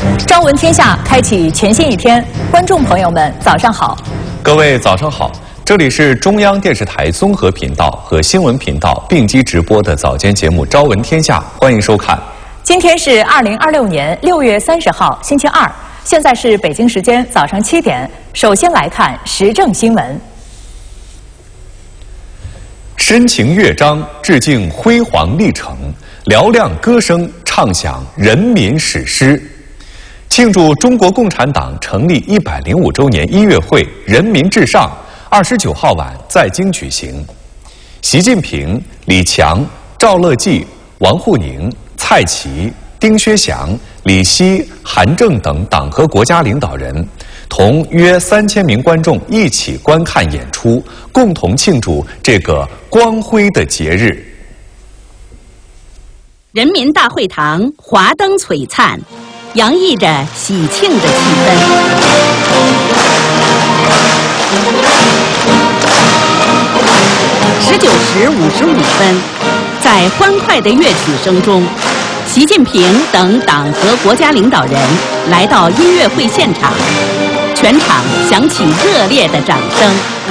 朝闻天下，开启全新一天。观众朋友们，早上好！ 各位早上好，这里是中央电视台综合频道和新闻频道并机直播的早间节目《朝闻天下》，欢迎收看。 今天是2026年6月30号，星期二，现在是北京时间早上7点。首先来看时政新闻。 深情乐章致敬辉煌历程，嘹亮歌声唱响人民史诗。庆祝中国共产党成立105周年音乐会“人民至上”29号晚在京举行。习近平、李强、赵乐际、王沪宁、蔡奇、丁薛祥、李希、韩正等党和国家领导人同约3000名观众一起观看演出，共同庆祝这个光辉的节日。 人民大会堂华灯璀璨，洋溢着喜庆的气氛。19时55分，在欢快的乐曲声中，习近平等党和国家领导人来到音乐会现场，全场响起热烈的掌声。